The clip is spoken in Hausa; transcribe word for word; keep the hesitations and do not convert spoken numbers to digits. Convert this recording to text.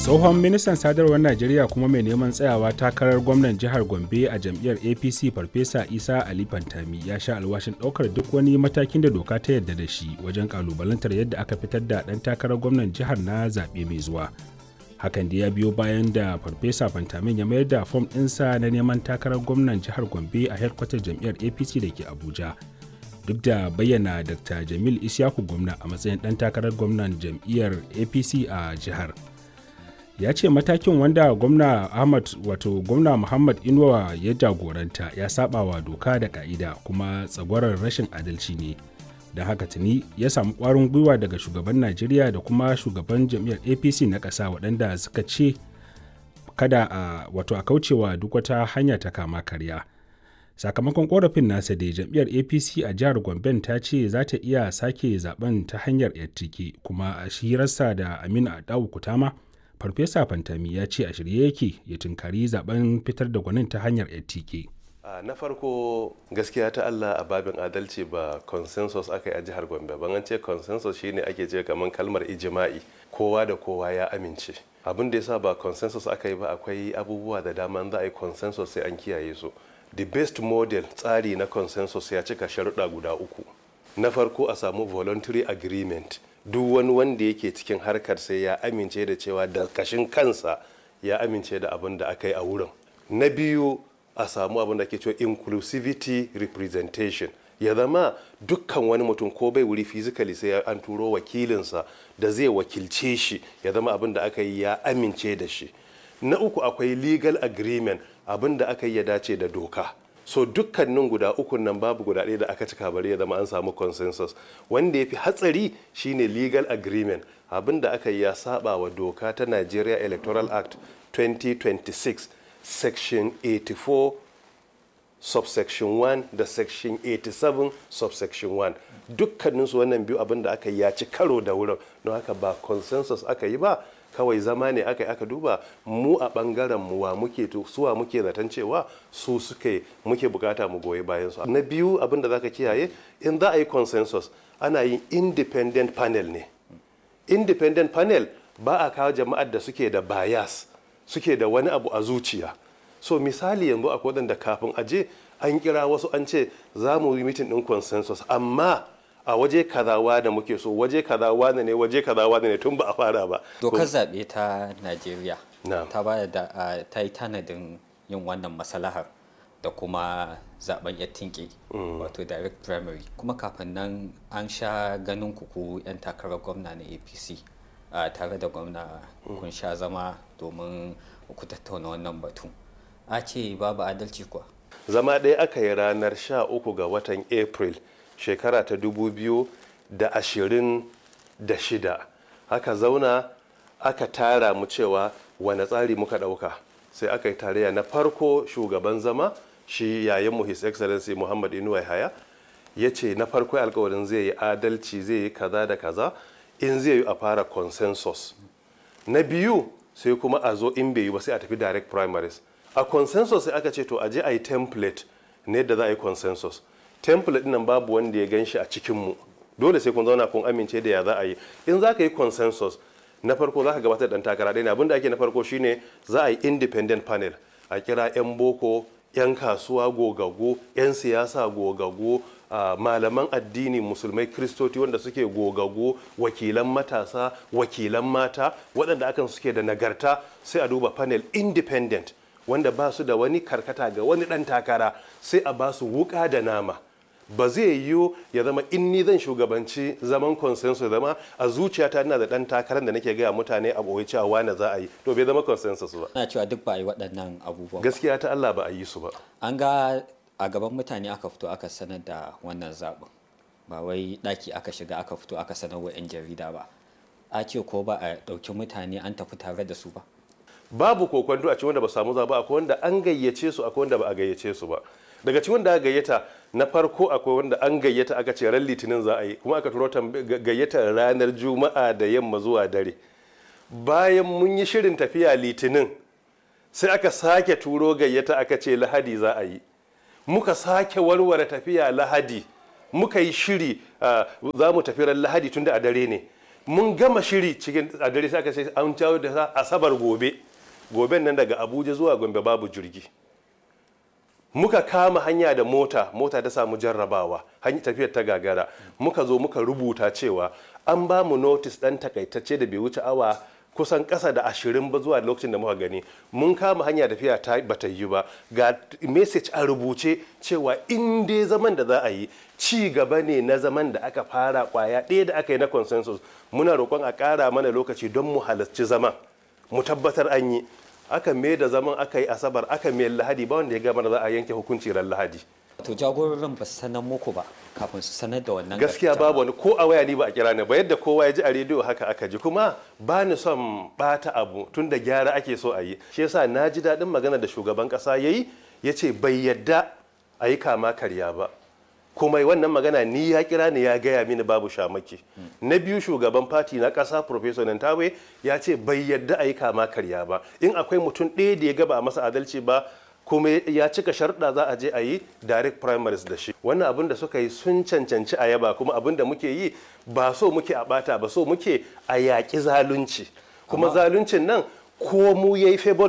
Tsohon ministan sadarwar Najeriya kuma mai neman tsayawa takarar gwamnan jihar Gombe a jam'iyyar A P C Farfesa Isa Ali Fantami ya sha alwashin ɗaukar duk wani matakin da doka ta yarda da shi wajen ƙalubalantar yadda aka fitar da ɗan takarar gwamnan jihar na zaɓe mai zuwa. Hakan da ya biyo bayan da Farfesa Fantamin ya mayar da fom ɗinsa na neman takarar gwamnan jihar Gombe a hedkwatar jam'iyyar A P C da ke Abuja. Duk da bayyana Dakta Jamil Isyaku Gwamna a matsayin ɗan takarar gwamnan jam'iyyar A P C a jihar. Ya ce matakin wanda gwamna Ahmad wato gwamna Muhammad Inuwa ya jagoranta ya saba wa doka da ka'ida kuma tsagwarar rashin adalci ne. Da haka tuni ya samu ƙwarin gwiwa daga shugaban Najeriya da kuma shugaban jam'iyyar A P C na ƙasa waɗanda suka ce kada a wato a kaucewa duk wata hanya ta kama karya. Sakamakon ƙorafin nasa da jam'iyyar A P C a jihar Gombe ta ce za ta iya sake zaben ta hanyar yattike kuma a hirarsa da Aminu Adawu Kutama Farfesa Fantami ya ce a shirye yake ya tunkari zaben fitar da gwanin ta hanyar yattike. Na farko gaskiya ta Allah a babin adalci ba consensus aka yi a jihar Gombe ban an ce consensus shine ake ce kamar kalmar ijima'i kowa da kowa ya amince. Abin da yasa ba consensus aka yi ba akwai abubuwa da dama za a yi consensus sai an kiyaye su. The best model tsari na consensus ya cika sharuɗa guda uku. Na farko a samu voluntary agreement. Duk wani wanda yake cikin harkar sai ya amince da cewa da kashin kansa ya amince da abin da aka yi a wurin. Na biyu a samu abin da ke cewa inclusivity representation. Ya zama dukkan wani mutum ko bai wuri physically sai an turo wakilinsa da zai wakilce shi ya zama abin da aka yi ya amince da shi. Na uku akwai legal agreement abin da aka yi ya dace da doka. So dukkanin guda ukun nan babu guda ɗaya da aka cika bari ya zama an samu consensus. Wanda ya fi hatsari shine legal agreement abin da aka yi ya saba wa doka ta Nigeria Electoral Act twenty twenty-six section eighty-four subsection one da section eighty-seven subsection one. Dukkaninsu wannan biyu abin da aka yi ya ci karo da wurin don haka ba consensus aka yi ba kawai zama ne aka yi aka duba mu a bangaren mu wa muke to suwa muke zaton cewa su suke muke bukata mu goyi bayan su. Na biyu abin da zaka kiyaye in za a yi consensus ana yin independent panel ne. Independent panel ba a kawo jama'ar da suke da bias suke da wani abu a zuciya. So misali yanzu akwai wadanda kafin aje an kira wasu an ce za mu yi meeting din consensus amma a waje kazawa da muke so waje kazawa ne waje kazawa ne tun ba a fara ba. Dokar zaɓe ta Najeriya ta ba da ta yi tanadin yin wannan masalahar da kuma zaben ya tinke wato direct primary kuma kafin nan an sha ganin kuku 'yan takarar gwamna na A P C tare da gwamna kun sha zama domin ku tattauna wannan batu. A ce babu adalci kuwa. Zama ɗaya aka yi ranar sha uku ga watan April shekara ta dubu biyu da ashirin da shida aka zauna aka tara mu cewa wane tsari muka ɗauka sai aka yi tarayya na farko shugaban zama shi yayin mu his excellency Muhammad Inuwa Yahaya ya ce na farko alkawarin zai yi adalci zai yi kaza da kaza in zai yi a fara consensus. Na biyu sai kuma a zo in bai yi ba sai a tafi direct primaries. A consensus sai aka ce to a je a yi template ne da za a yi consensus. Template nan babu wanda ya gan shi a cikinmu dole sai kun zauna kun amince da ya za a yi in za ka yi consensus na farko za ka gabatar da takara ɗaya abin da ake na farko shine za a yi independent panel a kira 'yan boko 'yan kasuwa gogaggo 'yan siyasa gogaggo uh, malaman addini musulmai kristoti wanda suke gogaggo wakilan matasa wakilan mata waɗanda akan suke da nagarta sai a duba panel independent wanda ba su da wani karkata ga wani ɗan takara sai a ba su wuƙa da nama. Ba zai yiwu ya zama in ni zan shugabanci zaman consensus zama a zuciyata ina da ɗan takarar da nake gaya mutane a ɓoye cewa wane za a yi to bai zama consensus ba. Ana cewa duk ba a yi waɗannan abubuwan. Gaskiya ta Allah ba a yi su ba. An ga a gaban mutane aka fito aka sanar da wannan zaɓin ba wai ɗaki aka shiga aka fito aka sanar wa 'yan jarida ba. A ce ko ba a ɗauki mutane an tafi tare da su ba. Babu kokwanto a cikin wanda ba samu zaɓa akwai wanda an gayyace su akwai wanda ba a gayyace su ba. Daga cikin wanda aka gayyata na farko akwai wanda an gayyata aka ce ran litinin za a yi kuma aka turo gayyata ranar juma'a da yamma zuwa dare. Bayan mun yi shirin tafiya litinin sai aka sake turo gayyata aka ce lahadi za a yi. Muka sake warware tafiya lahadi muka yi shiri za mu tafi ran lahadi tunda a dare ne mun gama shiri cikin a dare sai aka ce an jawo da asabar gobe goben nan daga Abuja zuwa Gombe babu jirgi. Muka kama hanya da mota mota ta samu jarrabawa hanyar tafiyar ta gagara, muka zo muka rubuta cewa an ba mu notice dan takaitacce da bai wuce awa kusan ƙasa da ashirin ba zuwa lokacin da muka gani. Mun kama hanya tafiya ta bata yi ba, ga message a rubuce cewa in dai zaman da za a yi ci gaba ne na zaman da aka fara kwaya ɗaya da aka yi na consensus, muna roƙon a ƙara mana lokaci don mu halarci zaman mu tabbatar an yi. Aka mai da zaman aka yi asabar aka mai lahadi ba wanda ya gama da za a yanke hukunci ran lahadi. To jagororin ba su sanar muku ba kafin su sanar da wannan gaskiya babu wani ko a waya ni ba a kira ni ba, yadda kowa ya ji a rediyo haka aka ji, kuma ba ni son bata abu tun da gyara ake so a yi. Shi yasa na ji daɗin magana da shugaban ƙasa ya yi, ya ce bai yadda a yi kama karya ba, kuma wannan magana ni ya kira ni ya gaya mini babu shamaki. Na biyu shugaban fati na ƙasa Professor Nantawe ya ce bai yadda a yi kama karya ba, in akwai mutum ɗaya da ya gaba masa adalci ba kuma ya cika sharɗa za a je a yi direct primaries da shi. Wannan abin da suka yi sun cancanci a yaba, kuma abin da muke yi ba so muke a bata ba, so muke a yaƙi zalunci, kuma zaluncin nan ko mu yayi favor